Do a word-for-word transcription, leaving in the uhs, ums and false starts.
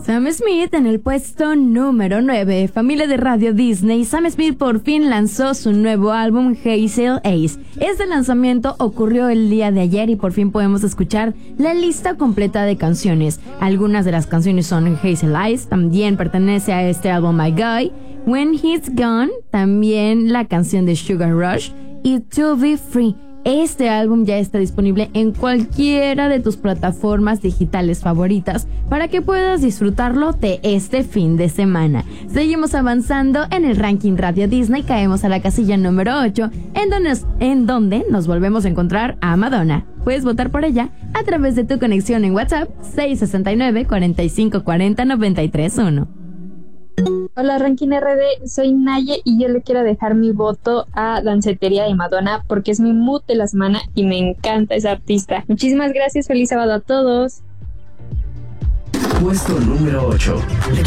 Sam Smith en el puesto número nueve. Familia de Radio Disney, Sam Smith por fin lanzó su nuevo álbum Hazel Ace. Este lanzamiento ocurrió el día de ayer y por fin podemos escuchar la lista completa de canciones. Algunas de las canciones son Hazel Ace, también pertenece a este álbum My Guy, When He's Gone, también la canción de Sugar Rush y To Be Free. Este álbum ya está disponible en cualquiera de tus plataformas digitales favoritas para que puedas disfrutarlo de este fin de semana. Seguimos avanzando en el ranking Radio Disney, caemos a la casilla número ocho, en donde, en donde nos volvemos a encontrar a Madonna. Puedes votar por ella a través de tu conexión en WhatsApp seis seis nueve, cuatro cinco cuatro cero, nueve tres uno. Hola Ranking R D, soy Naye y yo le quiero dejar mi voto a Dancetería de Madonna porque es mi mood de la semana y me encanta esa artista. Muchísimas gracias, feliz sábado a todos. Puesto número ocho.